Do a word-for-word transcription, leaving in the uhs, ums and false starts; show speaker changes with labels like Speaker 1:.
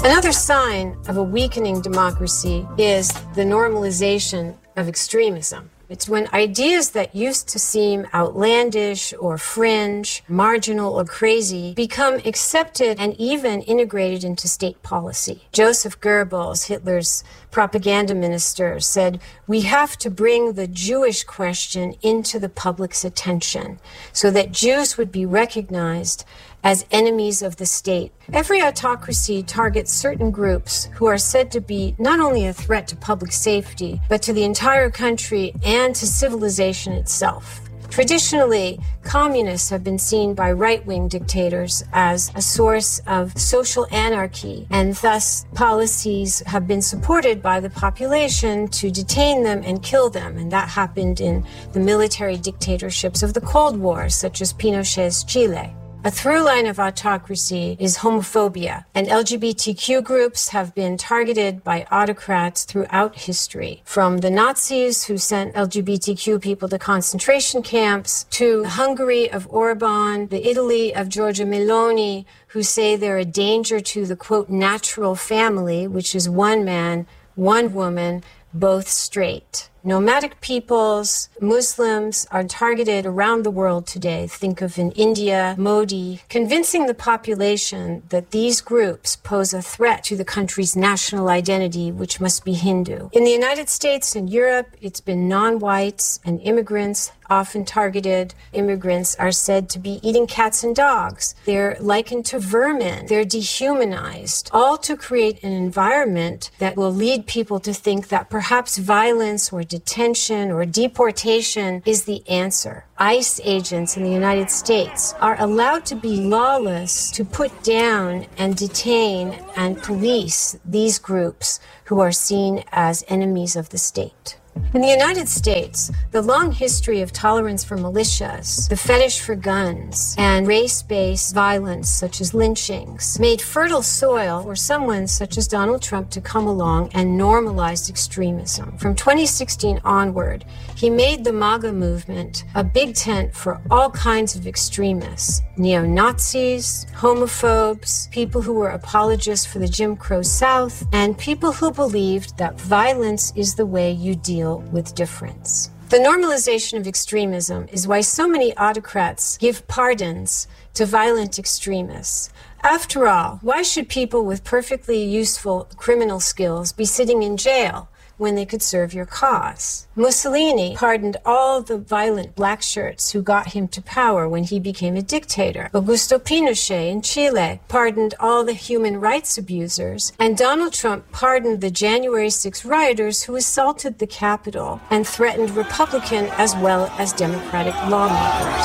Speaker 1: Another sign of a weakening democracy is the normalization of extremism. It's when ideas that used to seem outlandish or fringe, marginal or crazy, become accepted and even integrated into state policy. Joseph Goebbels, Hitler's propaganda minister, said, "We have to bring the Jewish question into the public's attention so that Jews would be recognized as enemies of the state." Every autocracy targets certain groups who are said to be not only a threat to public safety, but to the entire country and to civilization itself. Traditionally, communists have been seen by right-wing dictators as a source of social anarchy, and thus policies have been supported by the population to detain them and kill them, and that happened in the military dictatorships of the Cold War, such as Pinochet's Chile. A through line of autocracy is homophobia, and L G B T Q groups have been targeted by autocrats throughout history, from the Nazis who sent L G B T Q people to concentration camps, to Hungary of Orban, the Italy of Giorgia Meloni, who say they're a danger to the, quote, natural family, which is one man, one woman, both straight. Nomadic peoples, Muslims are targeted around the world today. Think of in India, Modi, convincing the population that these groups pose a threat to the country's national identity, which must be Hindu. In the United States and Europe, it's been non-whites and immigrants often targeted. Immigrants are said to be eating cats and dogs. They're likened to vermin. They're dehumanized, all to create an environment that will lead people to think that perhaps violence or detention or deportation is the answer. ICE agents in the United States are allowed to be lawless, to put down and detain and police these groups who are seen as enemies of the state. In the United States, the long history of tolerance for militias, the fetish for guns, and race-based violence such as lynchings made fertile soil for someone such as Donald Trump to come along and normalize extremism. From twenty sixteen onward, he made the MAGA movement a big tent for all kinds of extremists, neo-Nazis, homophobes, people who were apologists for the Jim Crow South, and people who believed that violence is the way you deal with difference. The normalization of extremism is why so many autocrats give pardons to violent extremists. After all, why should people with perfectly useful criminal skills be sitting in jail when they could serve your cause? Mussolini pardoned all the violent black shirts who got him to power when he became a dictator. Augusto Pinochet in Chile pardoned all the human rights abusers. And Donald Trump pardoned the January sixth rioters who assaulted the Capitol and threatened Republican as well as Democratic lawmakers.